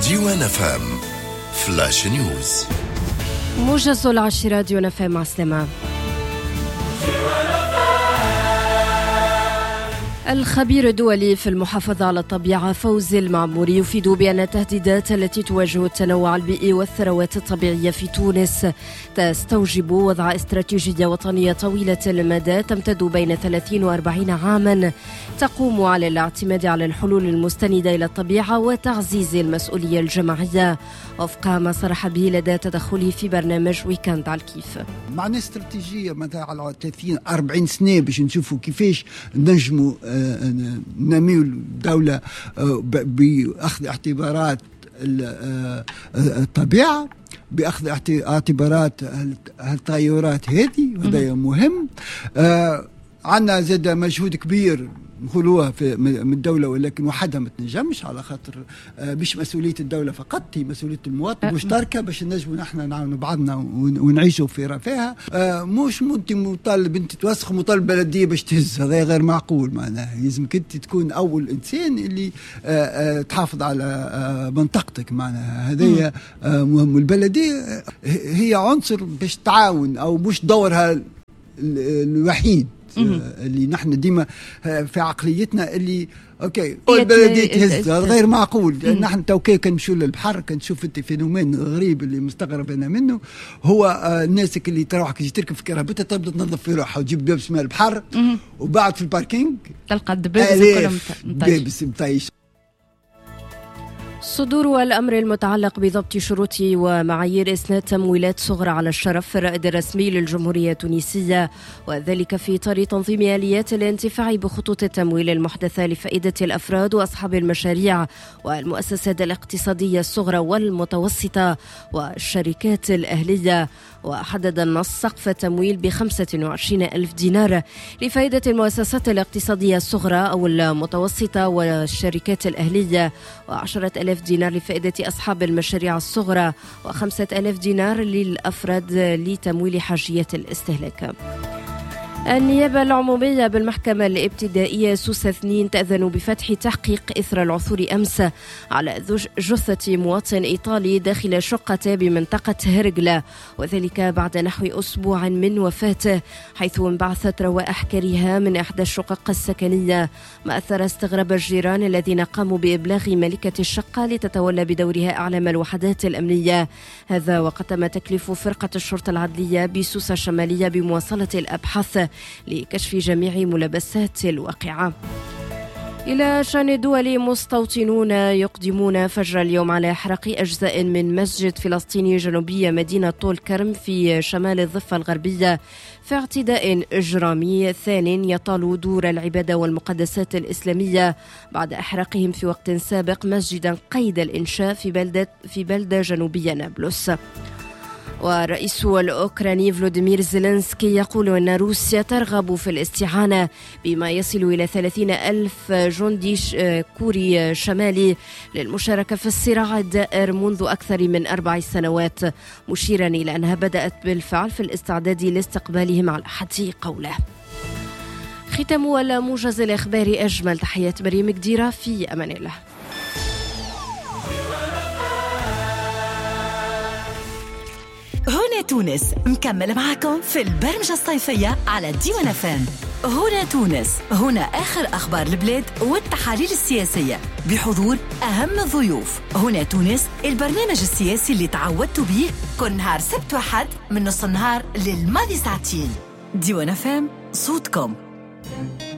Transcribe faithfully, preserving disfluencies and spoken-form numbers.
ديوان اف ام فلاش نيوز. موجز العاشرة ديوان اف ام. عسلامة. الخبير الدولي في المحافظة على الطبيعة فوزي المعموري يفيد بأن التهديدات التي تواجه التنوع البيئي والثروات الطبيعية في تونس تستوجب وضع استراتيجية وطنية طويلة المدى تمتد بين ثلاثين وأربعين عاما تقوم على الاعتماد على الحلول المستندة إلى الطبيعة وتعزيز المسؤولية الجماعية، وفق ما صرح به لدى تدخله في برنامج ويكند على الكيف. معنا استراتيجية مثلا على ثلاثين أربعين سنة باش نشوفوا كيفاش نجموا ننميوا الدولة بأخذ اعتبارات الطبيعة، بأخذ اعتبارات التغيرات هذه، وهذا مهم. عندنا زاد مجهود كبير نقولوها في من الدولة، ولكن وحدها ما تنجمش، على خاطر مش مسؤولية الدولة فقط، هي مسؤولية المواطن مشتركة باش نجموا نحن نعاونوا بعضنا ونعيشوا في رفاهة. مش انت مطالب انت توسخ مطالب بلدية باش تهز، هذا غير معقول. معناها لازمك انت تكون اول انسان اللي تحافظ على منطقتك. معناها هذا مهم. البلدية هي عنصر باش تعاون، او مش دورها الوحيد اللي نحن ديما في عقليتنا اللي اوكي البلدية تهز، غير معقول. نحن توكي كنمشيو للبحر كنشوف انت فينومين غريب اللي مستغرب انا منه، هو الناس اللي تروح كي تركب في كرهبتها تبدا تنظف في روحها وتجيب دبابس من البحر، وبعد في الباركينج تلقى الدبابس دبابس مطيش. صدور الأمر المتعلق بضبط شروط ومعايير إسناد تمويلات صغرى على الشرف في الرائد الرسمي للجمهورية التونسية، وذلك في إطار تنظيم آليات الانتفاع بخطوط التمويل المحدثة لفائدة الأفراد وأصحاب المشاريع والمؤسسات الاقتصادية الصغرى والمتوسطة والشركات الأهلية. وحدد النص سقف التمويل بخمسة وعشرين ألف دينار لفائدة المؤسسات الاقتصادية الصغرى أو المتوسطة والشركات الأهلية، وعشرة ألاف دينار لفائدة أصحاب المشاريع الصغرى، وخمسة ألاف دينار للأفراد لتمويل حاجية الاستهلاك. النيابة العمومية بالمحكمة الابتدائية سوسة اثنين تأذن بفتح تحقيق إثر العثور أمس على جثة مواطن إيطالي داخل شقة بمنطقة هرقلة، وذلك بعد نحو أسبوع من وفاته، حيث انبعثت روائح كريهة من إحدى الشقق السكنية، ما أثر استغراب الجيران الذين قاموا بإبلاغ مالكة الشقة لتتولى بدورها أعلام الوحدات الأمنية. هذا وقد تم تكليف فرقة الشرطة العدلية بسوسة الشمالية بمواصلة الأبحاث لكشف جميع ملابسات الواقعة. إلى شأن دول، مستوطنون يقدمون فجر اليوم على إحراق أجزاء من مسجد فلسطيني جنوبي مدينة طول كرم في شمال الضفة الغربية في اعتداء إجرامي ثان يطال دور العبادة والمقدسات الإسلامية، بعد إحراقهم في وقت سابق مسجدا قيد الإنشاء في بلدة في بلدة جنوبية نابلس. والرئيس الأوكراني فلوديمير زيلينسكي يقول أن روسيا ترغب في الاستعانة بما يصل إلى ثلاثين ألف جندي كوري شمالي للمشاركة في الصراع الدائر منذ أكثر من أربع سنوات، مشيرا إلى أنها بدأت بالفعل في الاستعداد لاستقبالهم على حد قوله. ختام الموجز الإخباري. أجمل تحيات مريم قديرة، في أمان الله. هنا تونس مكمل معكم في البرمجة الصيفية على ديوان اف ام. هنا تونس، هنا آخر أخبار البلاد والتحاليل السياسية بحضور أهم الضيوف. هنا تونس، البرنامج السياسي اللي تعودتوا به كل نهار سبت وحد من نص النهار للماضي ساعتين. ديوان اف ام، صوتكم.